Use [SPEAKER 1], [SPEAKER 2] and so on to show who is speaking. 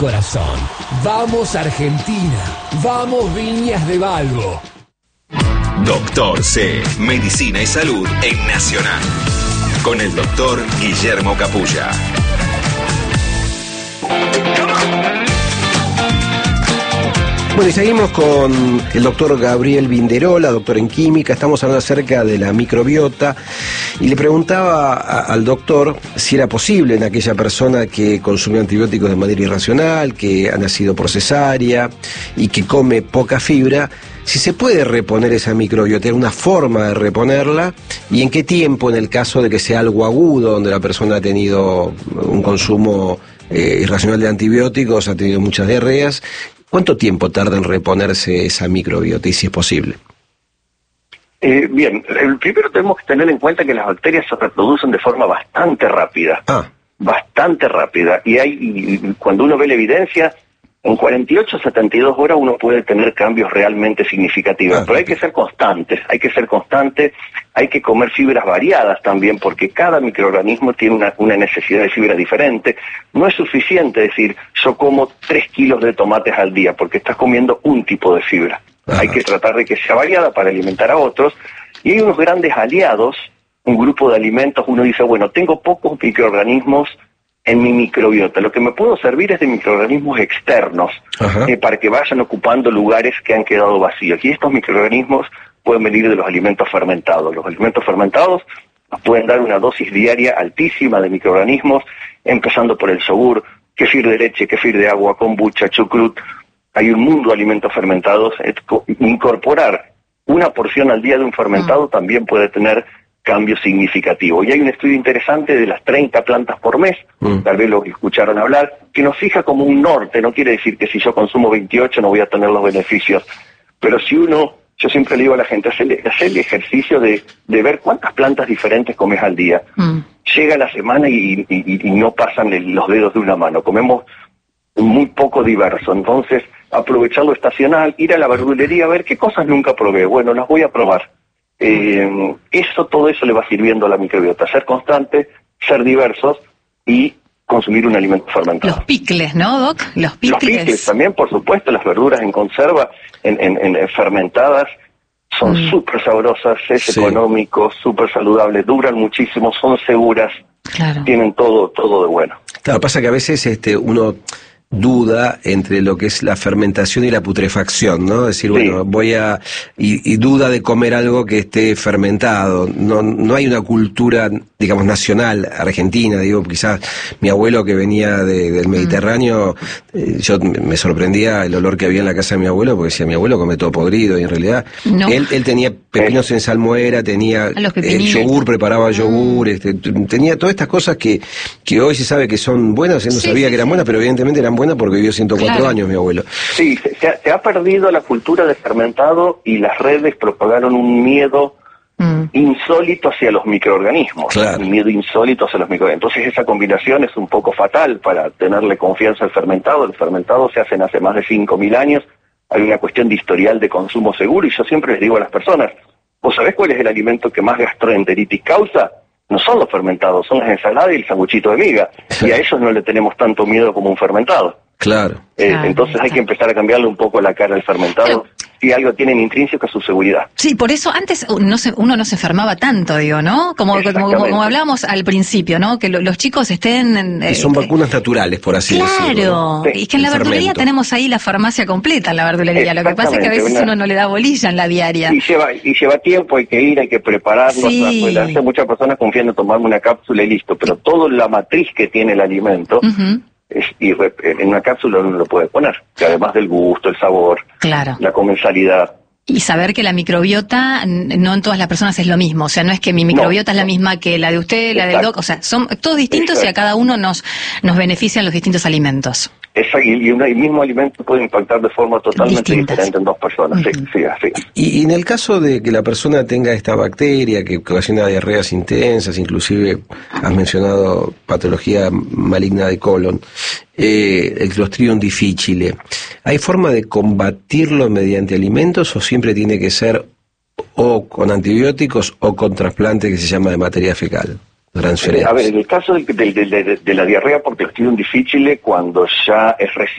[SPEAKER 1] Corazón. Vamos Argentina. Vamos Viñas de Valgo.
[SPEAKER 2] Doctor C. Medicina y Salud en Nacional. Con el doctor Guillermo Capulla.
[SPEAKER 3] Bueno, y seguimos con el doctor Gabriel Vinderola, doctor en química. Estamos hablando acerca de la microbiota y le preguntaba al doctor si era posible en aquella persona que consume antibióticos de manera irracional, que ha nacido por cesárea y que come poca fibra, si se puede reponer esa microbiota, ¿hay una forma de reponerla? ¿Y en qué tiempo, en el caso de que sea algo agudo, donde la persona ha tenido un consumo irracional de antibióticos, ha tenido muchas diarreas? ¿Cuánto tiempo tarda en reponerse esa microbiota y si es posible?
[SPEAKER 4] Bien, primero tenemos que tener en cuenta que las bacterias se reproducen de forma bastante rápida. Bastante rápida. Y cuando uno ve la evidencia, en 48 a 72 horas uno puede tener cambios realmente significativos. Pero hay que ser constantes, hay que comer fibras variadas también, porque cada microorganismo tiene una necesidad de fibra diferente. No es suficiente decir, yo como 3 kilos de tomates al día, porque estás comiendo un tipo de fibra. Hay que tratar de que sea variada para alimentar a otros. Y hay unos grandes aliados, un grupo de alimentos, uno dice, bueno, tengo pocos microorganismos en mi microbiota. Lo que me puedo servir es de microorganismos externos, para que vayan ocupando lugares que han quedado vacíos. Y estos microorganismos pueden venir de los alimentos fermentados. Los alimentos fermentados nos pueden dar una dosis diaria altísima de microorganismos, empezando por el yogur, kéfir de leche, kéfir de agua, kombucha, chucrut. Hay un mundo de alimentos fermentados. Incorporar una porción al día de un fermentado también puede tener cambio significativo. Y hay un estudio interesante de las 30 plantas por mes, tal vez lo que escucharon hablar, que nos fija como un norte. No quiere decir que si yo consumo 28 no voy a tener los beneficios, pero si yo siempre le digo a la gente, hacer el ejercicio de ver cuántas plantas diferentes comes al día. Llega la semana y no pasan los dedos de una mano, comemos muy poco diverso. Entonces, aprovechar lo estacional, ir a la verdulería a ver qué cosas nunca probé, bueno, las voy a probar. Todo eso le va sirviendo a la microbiota, ser constante, ser diversos y consumir un alimento fermentado.
[SPEAKER 5] Los picles, ¿no, Doc? Los
[SPEAKER 4] picles también, por supuesto, las verduras en conserva, en fermentadas, son súper sabrosas, es económico, súper saludable, duran muchísimo, son seguras, tienen todo de bueno.
[SPEAKER 3] Claro, pasa que a veces uno duda entre lo que es la fermentación y la putrefacción, ¿no? Es decir, bueno, y duda de comer algo que esté fermentado. No hay una cultura, digamos, nacional, argentina, digo, quizás mi abuelo que venía del Mediterráneo, yo me sorprendía el olor que había en la casa de mi abuelo, porque decía, mi abuelo come todo podrido, y en realidad él tenía pepinos en salmuera, tenía yogur, preparaba yogur, tenía todas estas cosas que hoy se sabe que son buenas, él no sabía que eran buenas, pero evidentemente eran buenas porque vivió 104 años mi abuelo.
[SPEAKER 4] Sí, se ha perdido la cultura de fermentado y las redes propagaron un miedo insólito hacia los microorganismos. Un miedo insólito hacia los microorganismos. Entonces esa combinación es un poco fatal para tenerle confianza al fermentado. El fermentado se hacen hace más de 5.000 años. Hay una cuestión de historial de consumo seguro y yo siempre les digo a las personas, ¿vos sabés cuál es el alimento que más gastroenteritis causa? No son los fermentados, son las ensaladas y el sanguchito de miga. Y a ellos no le tenemos tanto miedo como un fermentado. Entonces hay que empezar a cambiarle un poco la cara al fermentado. Si algo tienen intrínseco es su seguridad.
[SPEAKER 5] Sí, por eso antes uno no se enfermaba tanto, digo, ¿no? Como hablábamos al principio, ¿no? Que los chicos estén...
[SPEAKER 3] y son vacunas naturales, por así decirlo.
[SPEAKER 5] Claro, y que en la verdulería tenemos ahí la farmacia completa en la verdulería. Lo que pasa es que a veces uno no le da bolilla en la diaria.
[SPEAKER 4] Y lleva tiempo, hay que ir, hay que prepararlo. Muchas personas confían en tomarme una cápsula y listo, pero toda la matriz que tiene el alimento... en una cápsula uno lo puede poner, que además del gusto, el sabor, la comensalidad.
[SPEAKER 5] Y saber que la microbiota no en todas las personas es lo mismo, o sea, no es que mi microbiota es la misma que la de usted, la del doc, o sea, son todos distintos y a cada uno nos benefician los distintos alimentos.
[SPEAKER 4] Exacto, y el mismo alimento puede impactar de forma totalmente diferente en dos personas. Así.
[SPEAKER 3] Y en el caso de que la persona tenga esta bacteria que ocasiona diarreas intensas, inclusive has mencionado patología maligna de colon, el Clostridium difficile, ¿hay forma de combatirlo mediante alimentos o siempre tiene que ser o con antibióticos o con trasplante que se llama de materia fecal? transferencia.
[SPEAKER 4] A ver, en el caso de la diarrea por Clostridium difficile, cuando ya es